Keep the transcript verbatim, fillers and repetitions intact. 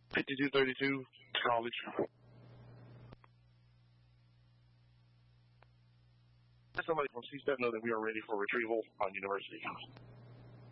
fifty-two thirty-two, college. Somebody from C-STEP know that we are ready for retrieval on University.